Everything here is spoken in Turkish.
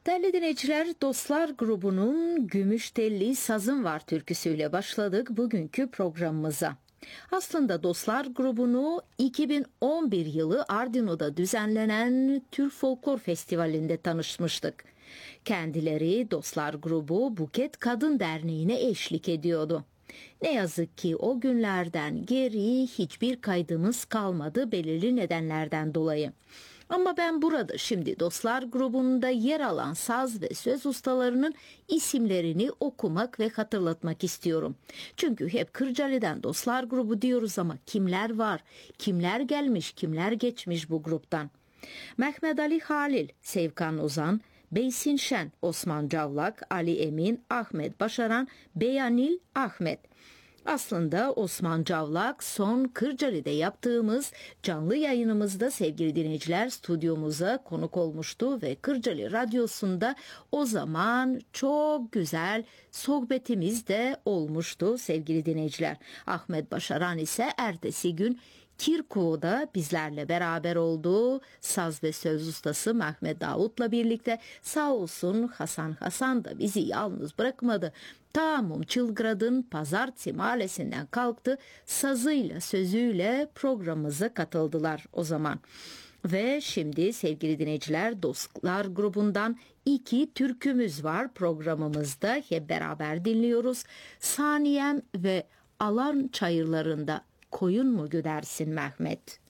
Değerli dinleyiciler, Dostlar grubunun Gümüş Telli Sazım Var türküsüyle başladık bugünkü programımıza. Aslında Dostlar grubunu 2011 yılı Ardino'da düzenlenen Türk Folklor Festivali'nde tanışmıştık. Kendileri Dostlar grubu Buket Kadın Derneği'ne eşlik ediyordu. Ne yazık ki o günlerden geri hiçbir kaydımız kalmadı belirli nedenlerden dolayı. Ama ben burada şimdi Dostlar grubunda yer alan saz ve söz ustalarının isimlerini okumak ve hatırlatmak istiyorum. Çünkü hep Kırcaali'den Dostlar grubu diyoruz ama kimler var, kimler gelmiş, kimler geçmiş bu gruptan? Mehmet Ali Halil, Sevkan Ozan, Beysin Şen, Osman Cavlak, Ali Emin, Ahmet Başaran, Beyanil Ahmet. Aslında Osman Cavlak son Kırcaali'de yaptığımız canlı yayınımızda sevgili dinleyiciler stüdyomuza konuk olmuştu ve Kırcaali Radyosu'nda o zaman çok güzel sohbetimiz de olmuştu sevgili dinleyiciler. Ahmet Başaran ise ertesi gün Kirku'da bizlerle beraber oldu. Saz ve söz ustası Mehmet Davut'la birlikte sağ olsun Hasan da bizi yalnız bırakmadı. Ta Mumçılgrad'ın Pazartesi Mahallesi'nden kalktı. Sazıyla sözüyle programımıza katıldılar o zaman. Ve şimdi sevgili dinleyiciler Dostlar grubundan 2 türkümüz var programımızda. Hep beraber dinliyoruz. Saniyem ve Alan çayırlarında koyun mu güdersin Mehmet?